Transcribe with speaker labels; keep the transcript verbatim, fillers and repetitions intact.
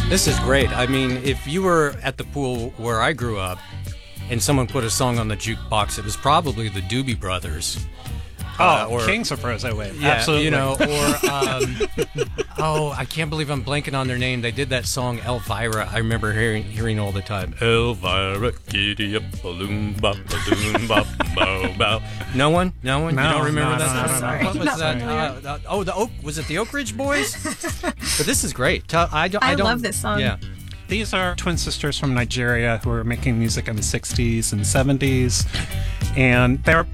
Speaker 1: This is great. I mean, if you were at the pool where I grew up and someone put a song on the jukebox, it was probably the Doobie Brothers.
Speaker 2: Oh,
Speaker 1: uh, or,
Speaker 2: Kings of Rosé Wave.
Speaker 1: Yeah,
Speaker 2: Absolutely.
Speaker 1: You know, or, um, oh, I can't believe I'm blanking on their name. They did that song, Elvira. I remember hearing hearing all the time. Elvira, giddy up, balloon, bop, balloon, bop, bow, bow. No one? No one?
Speaker 2: No,
Speaker 1: you don't remember
Speaker 2: no,
Speaker 1: that?
Speaker 2: no, no,
Speaker 1: song?
Speaker 3: sorry.
Speaker 1: What was
Speaker 3: Not
Speaker 1: that?
Speaker 3: familiar.
Speaker 1: Uh, uh, oh, the Oak, was it the Oak Ridge Boys? But this is great. Tell, I, don't, I,
Speaker 3: I
Speaker 1: don't,
Speaker 3: love this song.
Speaker 1: Yeah.
Speaker 2: These are twin sisters from Nigeria who were making music in the sixties and seventies. And they're